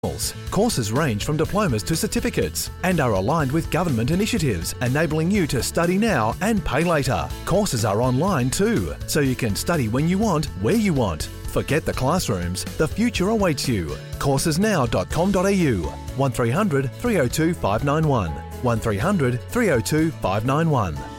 Courses range from diplomas to certificates and are aligned with government initiatives, enabling you to study now and pay later. Courses are online too, so you can study when you want, where you want. Forget the classrooms, the future awaits you. Coursesnow.com.au 1300 302 591 1300 302 591.